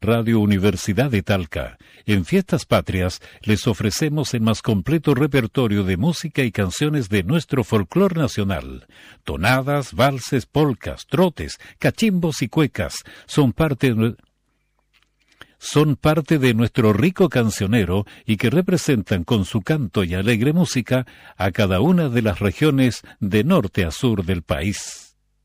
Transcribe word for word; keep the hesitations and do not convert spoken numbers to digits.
Radio Universidad de Talca. En Fiestas Patrias les ofrecemos el más completo repertorio de música y canciones de nuestro folclor nacional. Tonadas, valses, polcas, trotes, cachimbos y cuecas son parte de... son parte de nuestro rico cancionero y que representan con su canto y alegre música a cada una de las regiones de norte a sur del país.